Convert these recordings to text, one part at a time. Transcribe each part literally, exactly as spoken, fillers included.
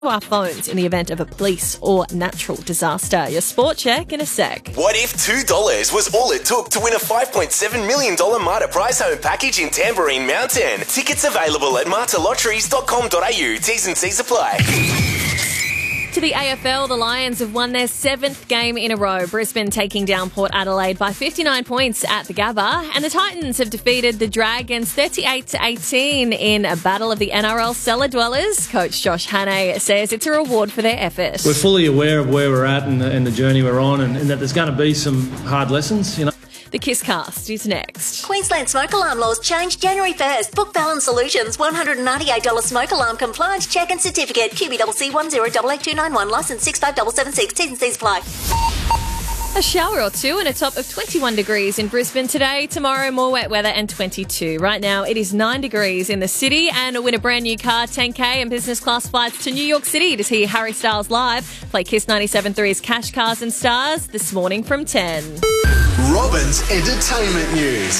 our phones in the event of a police or natural disaster. Your sport check in a sec. What if two dollars was all it took to win a five point seven million dollars Marta prize home package in Tambourine Mountain? Tickets available at marta lotteries dot com dot a u. T's and C's apply. To the A F L, the Lions have won their seventh game in a row. Brisbane taking down Port Adelaide by fifty-nine points at the Gabba. And the Titans have defeated the Dragons thirty-eight to eighteen in a battle of the N R L cellar dwellers. Coach Josh Hannay says it's a reward for their effort. We're fully aware of where we're at and the, and the journey we're on, and, and that there's going to be some hard lessons, you know. The Kiss Cast is next. Queensland smoke alarm laws change January first. Book Fallon Solutions, one hundred ninety-eight dollars smoke alarm compliance check and certificate. Q B C C one zero eight eight two nine one, licence six five seven seven six. T's and C's apply. A shower or two and a top of twenty-one degrees in Brisbane today. Tomorrow, more wet weather and twenty-two. Right now, it is nine degrees in the city. And win a brand new car, ten K and business class flights to New York City to see Harry Styles live. Play Kiss ninety-seven point three's Cash, Cars and Stars this morning from ten. Robin's entertainment news.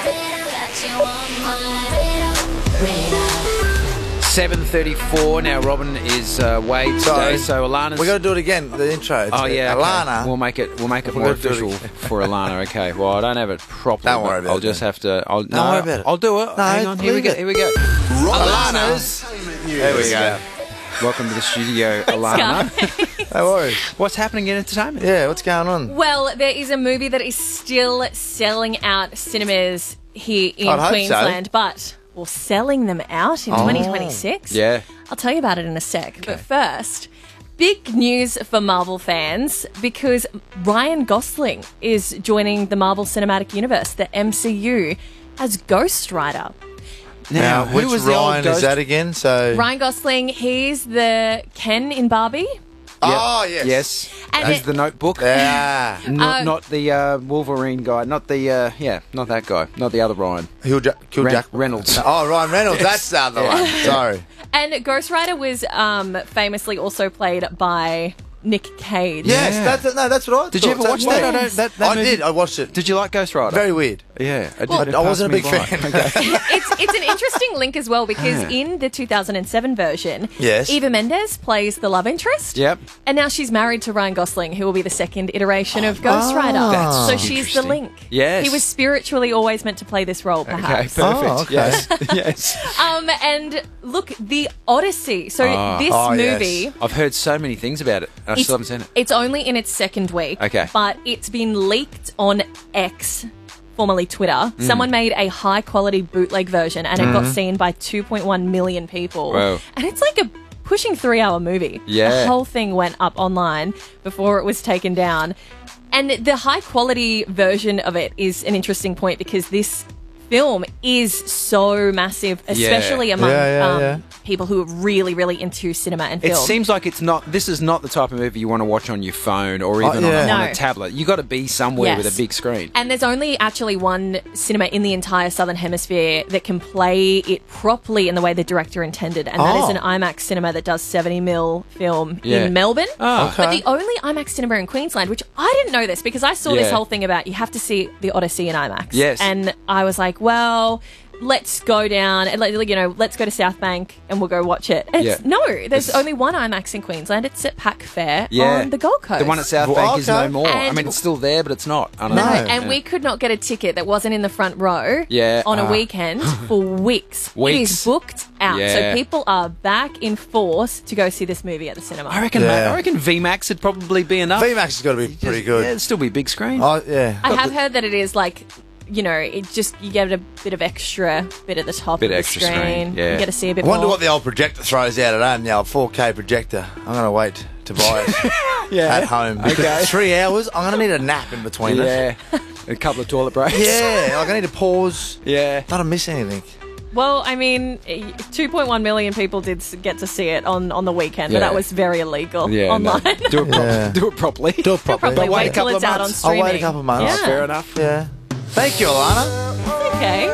seven thirty-four now. Robin is uh, away today, Sorry. so Alana's... We've got to do it again, the intro. It's Oh, yeah, okay. Alana. We'll make it, we'll make it We're more gonna do it official again. for Alana, okay. Well, I don't have it properly. Don't worry but about I'll it just then. have to... I'll, Don't no, worry about it. I'll do it. No, Hang on, here we leave go, it. here we go. Alana's. There we go. Welcome to the studio, Alana. No worries. What's happening in entertainment? Yeah, what's going on? Well, there is a movie that is still selling out cinemas here in I'd hope so. Queensland, but we're selling them out in Oh. twenty twenty-six. Yeah. I'll tell you about it in a sec. But first, big news for Marvel fans because Ryan Gosling is joining the Marvel Cinematic Universe, the M C U, as Ghost Rider. Now, who which was the old Ryan ghost? is that again? So Ryan Gosling, he's the Ken in Barbie. Oh, yes. Yes. And He's it- the Notebook. Yeah. Not, Uh, not the uh, Wolverine guy. Not the, uh, yeah, not that guy. Not the other Ryan. Hugh ja- Hugh Ren- Jack- Reynolds. Oh, Ryan Reynolds. That's the other one. Sorry. And Ghost Rider was um, famously also played by Nick Cage. Yes, Yeah. that's no, that's what I Did thought. you ever watch That's that? weird. I don't- that- that I movie- did. I watched it. Did you like Ghost Rider? Very weird. Yeah. I, did, I, it I wasn't a passed big me by. fan. it's it's an interesting link as well because in the two thousand seven version, Yes. Eva Mendes plays the love interest. Yep. And now she's married to Ryan Gosling, who will be the second iteration of Ghost Rider. That's so she's the interesting. link. Yes. He was spiritually always meant to play this role, Okay, perhaps. perfect. Oh, okay. Yes. yes. Um, and look, The Odyssey. So Oh. this Oh, yes. movie. I've heard so many things about it. I It's, still haven't seen it. it's only in its second week. Okay. But it's been leaked on X, formerly Twitter. Mm. Someone made a high quality bootleg version and it got seen by two point one million people. Wow. And it's like a pushing three hour movie. Yeah. The whole thing went up online before it was taken down. And the high quality version of it is an interesting point because this film is so massive, especially among Yeah, yeah, um, yeah. people who are really, really into cinema and It film. seems like it's not. This is not the type of movie you want to watch on your phone or even Oh, yeah. on, a, on No. a tablet. You got to be somewhere Yes. with a big screen. And there's only actually one cinema in the entire Southern Hemisphere that can play it properly in the way the director intended, and that is Oh. an IMAX cinema that does seventy mil film Yeah. in Melbourne. Oh. But Okay. the only IMAX cinema in Queensland, which I didn't know this because I saw this Yeah. whole thing about you have to see the Odyssey in IMAX. Yes. And I was like, well, let's go down and let you know, let's go to South Bank and we'll go watch it. And it's, Yeah. no, there's It's- only one IMAX in Queensland. It's at Pack Fair Yeah. on the Gold Coast. The one at South Well, Bank is okay. no more. I And- mean, it's still there, but it's not. I don't No. know. And Yeah. we could not get a ticket that wasn't in the front row Yeah. on a Ah. weekend for weeks. It Weeks. is booked out. Yeah. So people are back in force to go see this movie at the cinema. I reckon. Yeah. I reckon V MAX would probably be enough. V MAX has got to be pretty Yeah, good. it'd still be big screen. Oh, yeah. I have heard that it is like, you know, it just you get a bit of extra bit at the top Bit of the extra screen. screen, yeah. You get to see a bit I wonder more. what the old projector throws out at home, the old four K projector. I'm going to wait to buy it yeah. at home. Because Okay. three hours, I'm going to need a nap in between it. Yeah. A couple of toilet breaks. Yeah, like I need to pause. Yeah. Not to miss anything. Well, I mean, two point one million people did s- get to see it on, on the weekend, but Yeah. that was very illegal Yeah. no. online. Do it. Pro- Yeah. Do it properly. Do it properly. Probably Wait a wait till couple it's of out on months. I'll streaming. wait a couple of months. Yeah. Fair enough. Yeah. Thank you, Alana. Okay.